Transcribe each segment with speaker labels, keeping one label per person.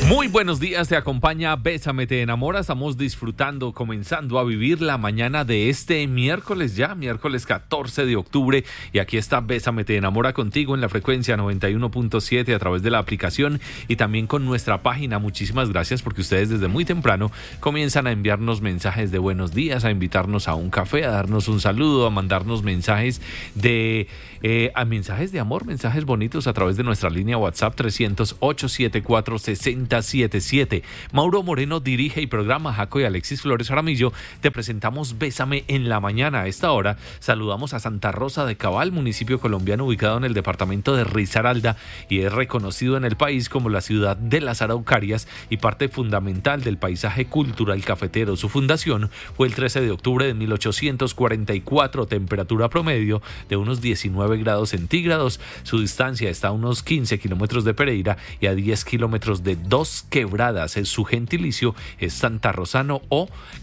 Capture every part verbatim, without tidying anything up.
Speaker 1: Muy buenos días, te acompaña Bésame Te Enamora. Estamos disfrutando, comenzando a vivir la mañana de este miércoles ya, miércoles catorce de octubre. Y aquí está Bésame Te Enamora contigo en la frecuencia noventa y uno punto siete a través de la aplicación y también con nuestra página. Muchísimas gracias porque ustedes desde muy temprano comienzan a enviarnos mensajes de buenos días, a invitarnos a un café, a darnos un saludo, a mandarnos mensajes de, eh, a mensajes de amor, mensajes bonitos a través de nuestra línea WhatsApp trescientos ocho setenta y cuatro sesenta setenta y siete. Mauro Moreno dirige y programa. Jaco y Alexis Flores Jaramillo te presentamos Bésame en la mañana. A esta hora saludamos a Santa Rosa de Cabal, municipio colombiano ubicado en el departamento de Risaralda y es reconocido en el país como la ciudad de las araucarias y parte fundamental del paisaje cultural cafetero. Su fundación fue el trece de octubre de mil ochocientos cuarenta y cuatro, temperatura promedio de unos diecinueve grados centígrados. Su distancia está a unos quince kilómetros de Pereira y a diez kilómetros de Dos Quebradas. Su gentilicio es santarrosano o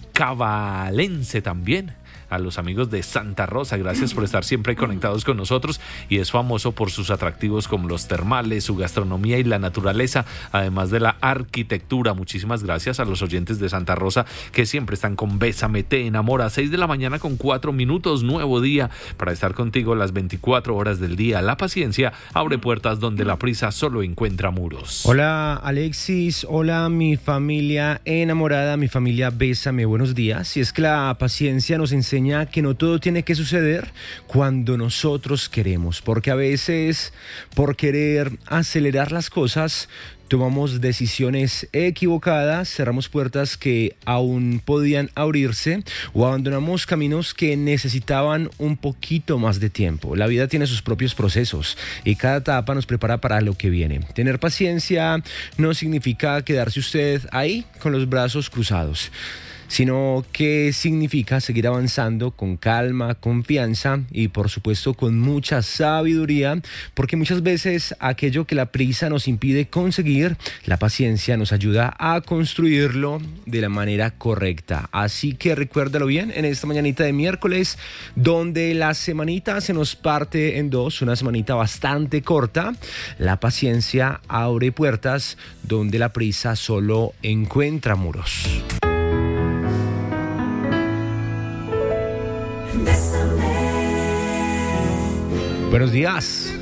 Speaker 1: cabalense también. A los amigos de Santa Rosa, gracias por estar siempre conectados con nosotros y es famoso por sus atractivos como los termales, su gastronomía y la naturaleza, además de la arquitectura. Muchísimas gracias a los oyentes de Santa Rosa que siempre están con Bésame Te Enamora. seis de la mañana con cuatro minutos, nuevo día para estar contigo las veinticuatro horas del día. La paciencia abre puertas donde la prisa solo encuentra muros.
Speaker 2: Hola Alexis, hola mi familia enamorada, mi familia Bésame, buenos días. Y es que la paciencia nos enseña que no todo tiene que suceder cuando nosotros queremos, porque a veces por querer acelerar las cosas tomamos decisiones equivocadas, cerramos puertas que aún podían abrirse o abandonamos caminos que necesitaban un poquito más de tiempo. La vida tiene sus propios procesos y cada etapa nos prepara para lo que viene. Tener paciencia no significa quedarse usted ahí con los brazos cruzados, sino que significa seguir avanzando con calma, confianza y por supuesto con mucha sabiduría, porque muchas veces aquello que la prisa nos impide conseguir, la paciencia nos ayuda a construirlo de la manera correcta. Así que recuérdalo bien en esta mañanita de miércoles, donde la semanita se nos parte en dos, una semanita bastante corta. La paciencia abre puertas donde la prisa solo encuentra muros. Buenos días.